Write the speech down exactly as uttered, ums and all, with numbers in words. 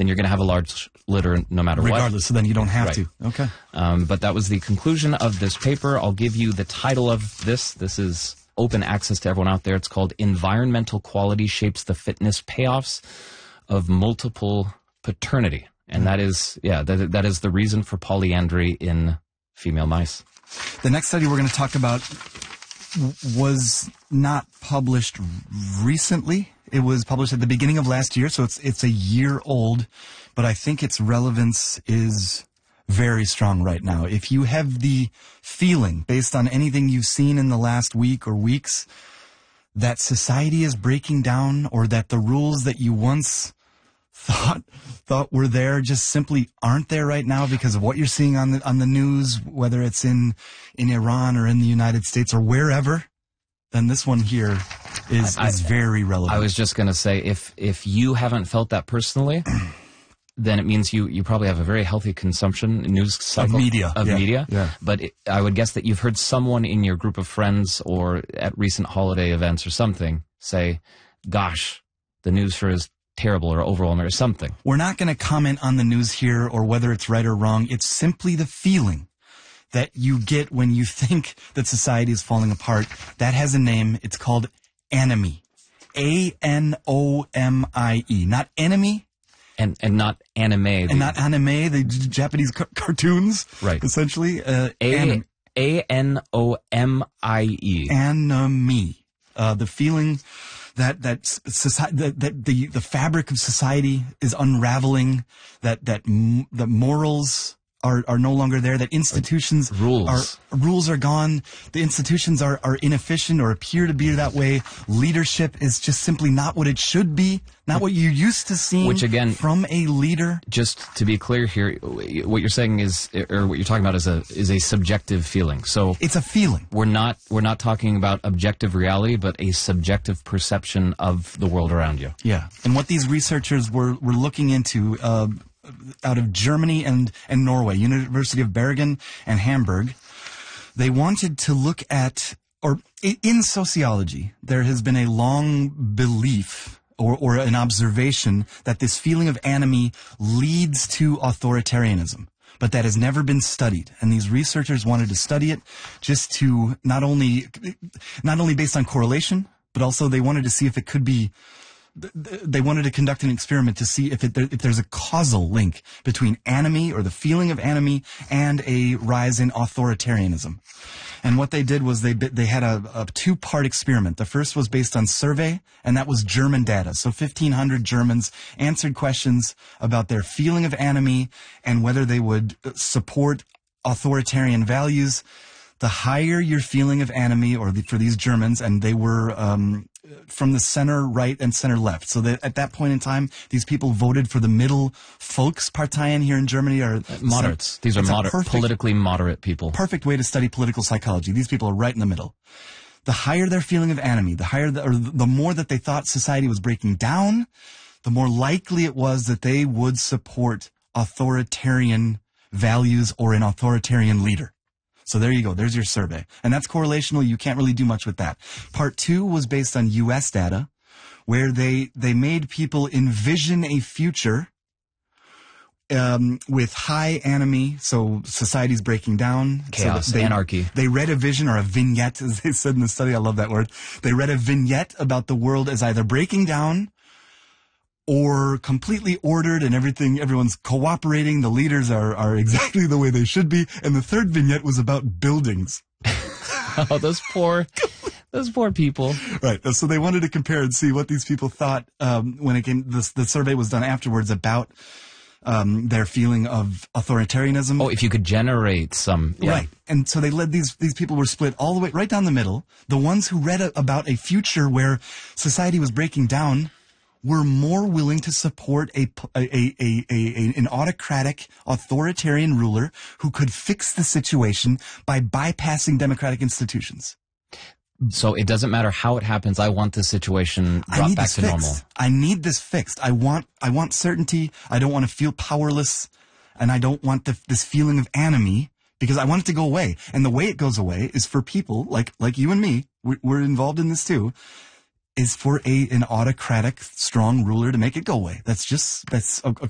then you're going to have a large litter no matter Regardless, what. Regardless, so then you don't have right. to. Okay. Um, but that was the conclusion of this paper. I'll give you the title of this. This is open access to everyone out there. It's called Environmental Quality Shapes the Fitness Payoffs of Multiple Paternity. And that is, yeah, that, that is the reason for polyandry in female mice. The next study we're going to talk about was not published recently. It was published at the beginning of last year, so it's it's a year old, but I think its relevance is very strong right now. If you have the feeling, based on anything you've seen in the last week or weeks, that society is breaking down, or that the rules that you once thought thought were there just simply aren't there right now because of what you're seeing on the on the news, whether it's in in Iran or in the United States or wherever, then this one here is I, is very relevant. I was just going to say, if if you haven't felt that personally, then it means you, you probably have a very healthy consumption news cycle of media. Of yeah. media. Yeah. But it, I would guess that you've heard someone in your group of friends or at recent holiday events or something say, "Gosh, the news sure is terrible," or overwhelming, or something. We're not going to comment on the news here or whether it's right or wrong. It's simply the feeling that you get when you think that society is falling apart. That has a name. It's called anomie. A N O M I E. Not enemy. And and not anime. And the, not anime, the j- Japanese ca- cartoons. Right. Essentially. Uh, A anom- A N O M I E. Anomie. Uh, the feeling that that society, that, that the the fabric of society is unraveling, that that m- the morals are are no longer there, that institutions rules are rules are gone, the institutions are are inefficient or appear to be that way. Leadership is just simply not what it should be, not what you're used to seeing. Which again, from a leader. Just to be clear here, what you're saying is, or what you're talking about is a is a subjective feeling. So it's a feeling. We're not we're not talking about objective reality, but a subjective perception of the world around you. Yeah, and what these researchers were were looking into. Uh, out of Germany and, and Norway, University of Bergen and Hamburg, they wanted to look at, or in sociology, there has been a long belief or, or an observation that this feeling of anomie leads to authoritarianism, but that has never been studied. And these researchers wanted to study it just to not only, not only based on correlation, but also they wanted to see if it could be they wanted to conduct an experiment to see if, it, if there's a causal link between anomie, or the feeling of anomie, and a rise in authoritarianism. And what they did was they they had a, a two-part experiment. The first was based on survey, and that was German data. So fifteen hundred Germans answered questions about their feeling of anomie and whether they would support authoritarian values. The higher your feeling of anomie, or the, for these Germans, and they were um, from the center right and center left. So that at that point in time, these people voted for the middle Volksparteien here in Germany. Are moderates. These are moder- perfect, politically moderate people. Perfect way to study political psychology. These people are right in the middle. The higher their feeling of anomie, the higher, the, or the more that they thought society was breaking down, the more likely it was that they would support authoritarian values or an authoritarian leader. So there you go. There's your survey. And that's correlational. You can't really do much with that. Part two was based on U S data, where they, they made people envision a future um, with high anomie, so society's breaking down. Chaos, so they, anarchy. They read a vision, or a vignette, as they said in the study. I love that word. They read a vignette about the world as either breaking down or completely ordered, and everything, everyone's cooperating. The leaders are, are exactly the way they should be. And the third vignette was about buildings. Oh, those poor, those poor people. Right. So they wanted to compare and see what these people thought, um, when it came, the, the survey was done afterwards about, um, their feeling of authoritarianism. Oh, if you could generate some. Yeah. Right. And so they led these, these people were split all the way right down the middle. The ones who read a, about a future where society was breaking down were more willing to support a, a, a, a, a, an autocratic, authoritarian ruler who could fix the situation by bypassing democratic institutions. So it doesn't matter how it happens. I want this situation brought back to normal. I need this fixed. I want, I want certainty. I don't want to feel powerless, and I don't want the, this feeling of anomie, because I want it to go away. And the way it goes away is for people like, like you and me. We're, we're involved in this too. Is for a an autocratic, strong ruler to make it go away. That's just that's a, a